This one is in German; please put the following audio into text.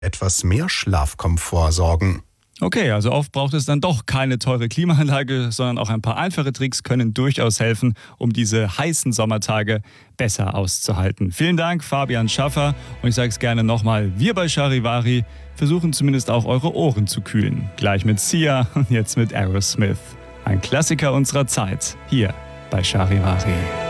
etwas mehr Schlafkomfort sorgen. Okay, also oft braucht es dann doch keine teure Klimaanlage, sondern auch ein paar einfache Tricks können durchaus helfen, um diese heißen Sommertage besser auszuhalten. Vielen Dank, Fabian Schaffer. Und ich sage es gerne nochmal, wir bei Charivari versuchen zumindest auch eure Ohren zu kühlen. Gleich mit Sia und jetzt mit Aerosmith. Ein Klassiker unserer Zeit, hier bei Charivari.